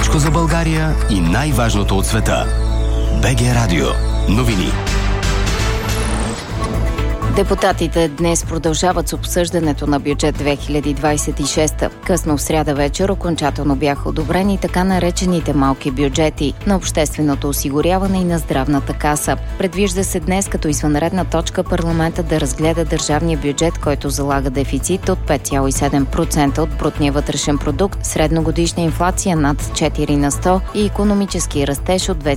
Всичко за България и най-важното от света. БГ Радио. Новини. Депутатите днес продължават с обсъждането на бюджет 2026. Късно в сряда вечер окончателно бяха одобрени така наречените малки бюджети на общественото осигуряване и на здравната каса. Предвижда се днес като извънредна точка парламентът да разгледа държавния бюджет, който залага дефицит от 5,7% от брутния вътрешен продукт, средногодишна инфлация над 4% и икономически растеж от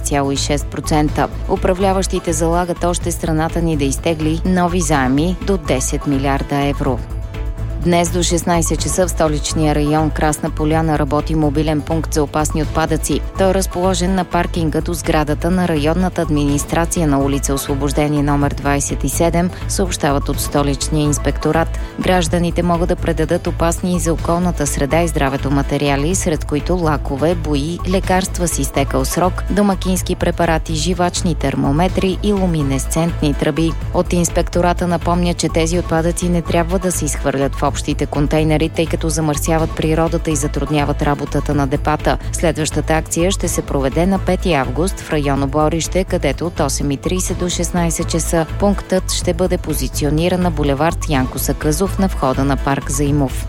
2,6%. Управляващите залагат още страната ни да изтегли нови заеми до 10 милиарда евро. Днес до 16 часа в столичния район Красна поляна работи мобилен пункт за опасни отпадъци. Той е разположен на паркинга до сградата на районната администрация на улица Освобождение номер 27, съобщават от столичния инспекторат. Гражданите могат да предадат опасни и за околната среда и здравето материали, сред които лакове, бои, лекарства с изтекал срок, домакински препарати, живачни термометри и луминесцентни тръби. От инспектората напомня, че тези отпадъци не трябва да се изхвърлят в общите контейнери, тъй като замърсяват природата и затрудняват работата на депата. Следващата акция ще се проведе на 5 август в район Оборище, където от 8:30 до 16 часа пунктът ще бъде позициониран на булевард Янко Сакъзов на входа на парк Заимов.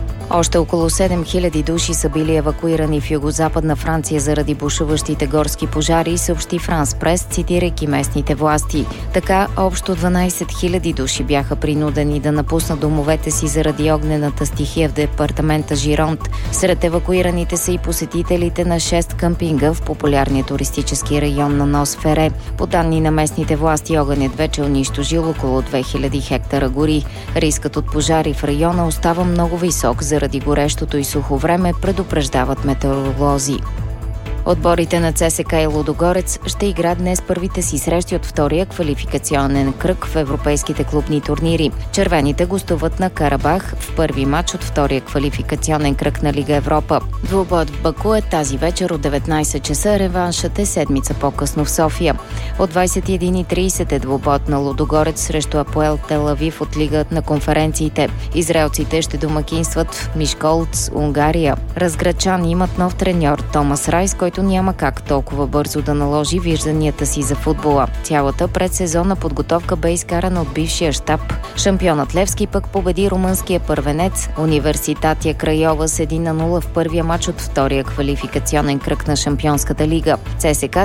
Още около 7000 души са били евакуирани в югозападна Франция заради бушуващите горски пожари, съобщи Франс Прес, цитирайки местните власти. Така, общо 12 000 души бяха принудени да напуснат домовете си заради огнената стихия в департамента Жиронт. Сред евакуираните са и посетителите на 6 къмпинга в популярния туристически район на Нос-Фере. По данни на местните власти, огънят вече унищожил около 2000 хектара гори. Рискът от пожари в района остава много висок заради горещото и сухо време, предупреждават метеоролози. Отборите на ЦСКА и Лудогорец ще играят днес първите си срещи от втория квалификационен кръг в европейските клубни турнири. Червените гостуват на Карабах в първи матч от втория квалификационен кръг на Лига Европа. Двубоят в Баку е тази вечер от 19 часа, реваншът е седмица по-късно в София. От 21:30 е двубоят на Лудогорец срещу Апоел Тел Авив от Лига на конференциите. Израелците ще домакинстват в Мишколц, Унгария. Разграчани имат нов треньор Томас Райс, който няма как толкова бързо да наложи вижданията си за футбола. Цялата предсезонна подготовка бе изкарана от бившия щаб. Шампионът Левски пък победи румънския първенец Университатия Крайова с 1-0 в първия матч от втория квалификационен кръг на Шампионската лига. ЦСКА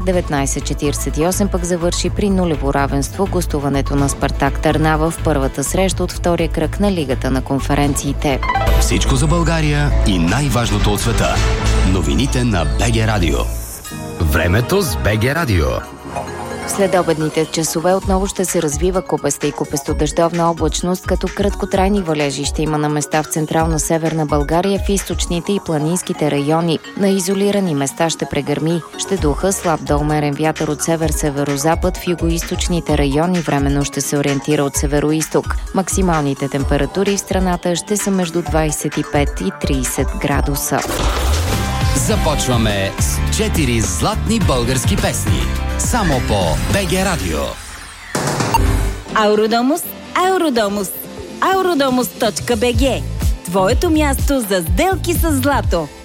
1948 пък завърши при нулево равенство гостуването на Спартак Търнава в първата среща от втория кръг на Лигата на конференциите. Всичко за България и най-важното от света. Новините на БГ Радио. Времето с БГ Радио. След обедните часове отново ще се развива купеста и купестодъждовна облачност, като краткотрайни валежи ще има на места в централна северна България, в източните и планинските райони. На изолирани места ще прегърми. Ще духа слаб до умерен вятър от север-северозапад, в югоизточните райони временно ще се ориентира от североизток. Максималните температури в страната ще са между 25 и 30 градуса. Започваме с 4 златни български песни. Само по БГ Радио. Ауродомус, Ауродомус, Auradomos.bg. Твоето място за сделки с злато.